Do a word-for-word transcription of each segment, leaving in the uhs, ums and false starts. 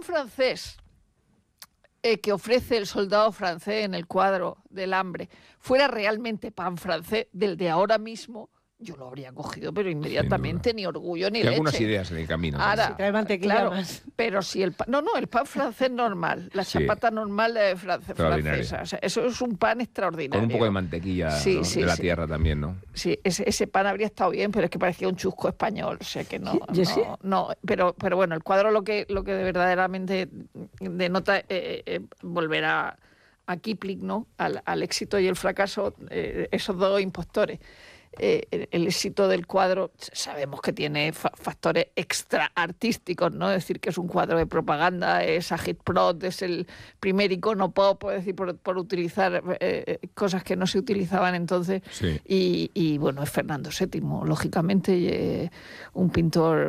francés eh, que ofrece el soldado francés en el cuadro del hambre fuera realmente pan francés del de ahora mismo, yo lo habría cogido, pero inmediatamente, ni orgullo ni y leche. algunas ideas en el camino. Ahora, si trae mantequilla claro, más. pero si el pan, no, no, el pan francés normal, la Sí. chapata normal de France, francesa, o sea, eso es un pan extraordinario. Con un poco de mantequilla, sí, ¿no? sí, de la sí. tierra también, ¿no? Sí, ese, ese pan habría estado bien, pero es que parecía un chusco español, o sea que no, Yo sí. no, no, pero, pero bueno, el cuadro lo que, lo que de verdaderamente denota eh, eh, volver a, a Kipling, ¿no? Al, al éxito y el fracaso, eh, esos dos impostores. Eh, el, el éxito del cuadro sabemos que tiene fa factores extra artísticos, ¿no? Es decir, que es un cuadro de propaganda, es agitprop, es el primer icono pop, es decir, por, por utilizar eh, cosas que no se utilizaban entonces. Sí. Y, y bueno, es Fernando séptimo, lógicamente, y, eh, un pintor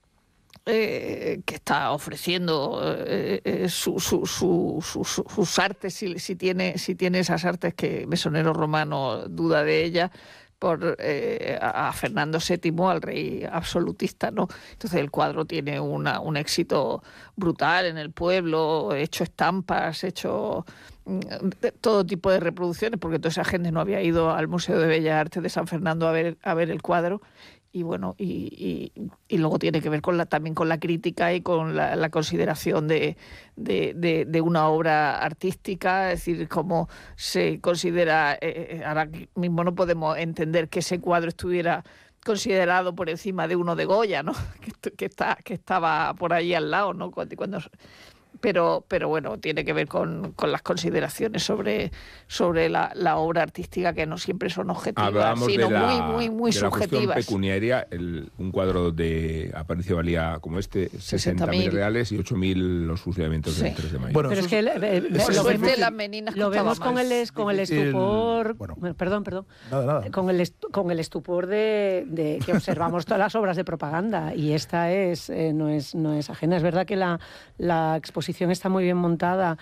Eh, que está ofreciendo eh, eh, su, su, su, su, su, sus artes, si, si, tiene, si tiene esas artes, que Mesonero Romano duda de ella, por eh, a Fernando séptimo, al rey absolutista, ¿no? Entonces el cuadro tiene una, un éxito brutal en el pueblo, hecho estampas, hecho de todo tipo de reproducciones, porque toda esa gente no había ido al Museo de Bellas Artes de San Fernando a ver, a ver el cuadro. Y bueno, y, y, y luego tiene que ver con la, también con la crítica y con la, la consideración de, de, de, de una obra artística, es decir, cómo se considera, eh, ahora mismo no podemos entender que ese cuadro estuviera considerado por encima de uno de Goya, ¿no? Que, que, está, que estaba por ahí al lado, ¿no? Cuando, cuando Pero, pero bueno, tiene que ver con, con las consideraciones sobre, sobre la, la obra artística, que no siempre son objetivas, Hablábamos sino de la, muy, muy, muy de la subjetivas. cuestión pecuniaria. El, un cuadro de Aparicio valía, como este, sesenta mil reales y ocho mil los fusilamientos Sí. del tres de mayo. Bueno, pero es que eh, eh, Por lo suerte vemos, las meninas lo vemos costaban con más. el, con el Difícil, estupor, bueno. bueno, perdón, perdón, Nada, nada. con el estu- con el estupor de, de que observamos todas las obras de propaganda, y esta es eh, no es no es ajena. Es verdad que la, la exposición está muy bien montada,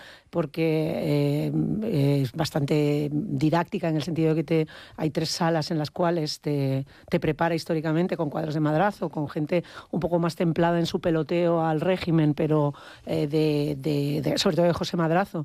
porque eh, es bastante didáctica, en el sentido de que te, hay tres salas en las cuales te, te prepara históricamente con cuadros de Madrazo, con gente un poco más templada en su peloteo al régimen, pero eh, de, de, de, sobre todo de José Madrazo,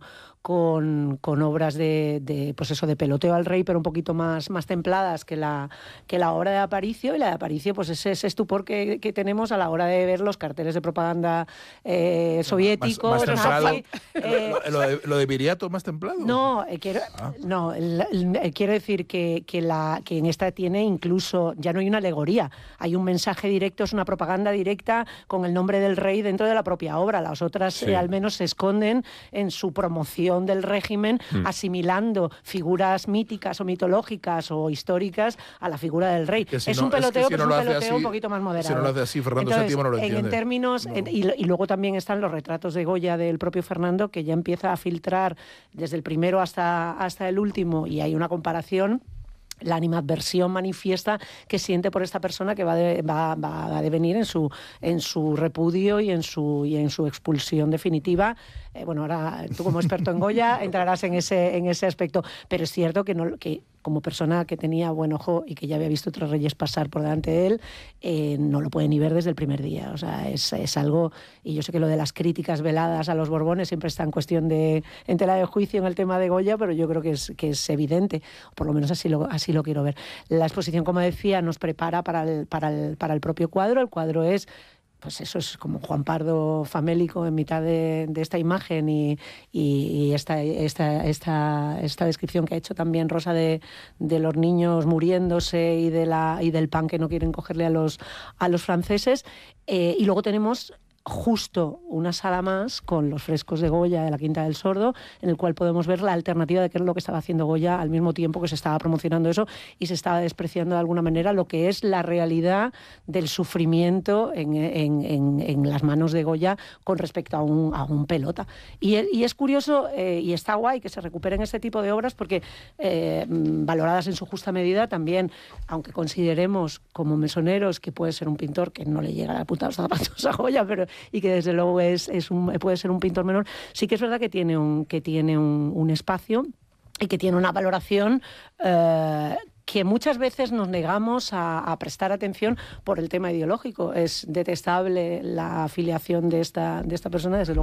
con, con obras de, de, pues eso, de peloteo al rey, pero un poquito más, más templadas que la, que la obra de Aparicio. Y la de Aparicio, pues es ese estupor que, que tenemos a la hora de ver los carteles de propaganda eh, soviéticos. Más, más templado. nazi, eh, lo, lo, de, lo de Viriato, más templado. No, eh, quiero, ah. no el, el, el, quiero decir que, que, la, que en esta tiene incluso, ya no hay una alegoría, hay un mensaje directo, es una propaganda directa con el nombre del rey dentro de la propia obra. Las otras sí. eh, al menos se esconden en su promoción del régimen, mm. asimilando figuras míticas o mitológicas o históricas a la figura del rey. Si es no, un peloteo, es que si pero no es un peloteo así, un poquito más moderado. Si no lo hace así, Fernando Entonces, séptimo no lo en, entiende. En términos, no. en, y, y luego también están los retratos de Goya del propio Fernando, que ya empieza a filtrar desde el primero hasta, hasta el último, y hay una comparación, la animadversión manifiesta que siente por esta persona que va, de, va, va a devenir en su, en su repudio y en su, y en su expulsión definitiva. Eh, bueno, ahora tú como experto en Goya entrarás en ese, en ese aspecto, pero es cierto que, no, que como persona que tenía buen ojo y que ya había visto otros reyes pasar por delante de él, eh, no lo puede ni ver desde el primer día. O sea, es, es algo, y yo sé que lo de las críticas veladas a los Borbones siempre está en cuestión de, en tela de juicio en el tema de Goya, pero yo creo que es, que es evidente, por lo menos así lo, así lo quiero ver. La exposición, como decía, nos prepara para el, para el, para el propio cuadro. El cuadro es, pues eso, es como Juan Pardo famélico en mitad de, de esta imagen, y, y, y esta, esta, esta, esta descripción que ha hecho también Rosa de, de los niños muriéndose y, de la, y del pan que no quieren cogerle a los, a los franceses. Eh, y luego tenemos justo una sala más con los frescos de Goya de la Quinta del Sordo, en el cual podemos ver la alternativa de qué es lo que estaba haciendo Goya al mismo tiempo que se estaba promocionando eso y se estaba despreciando de alguna manera lo que es la realidad del sufrimiento en, en, en, en las manos de Goya con respecto a un, a un pelota. Y, y es curioso eh, y está guay que se recuperen este tipo de obras, porque eh, valoradas en su justa medida también, aunque consideremos como mesoneros que puede ser un pintor que no le llega la puta de los zapatos a Goya, pero y que desde luego es, es un, puede ser un pintor menor, sí que es verdad que tiene un, que tiene un, un espacio y que tiene una valoración eh, que muchas veces nos negamos a, a prestar atención por el tema ideológico. Es detestable la afiliación de esta, de esta persona, desde luego.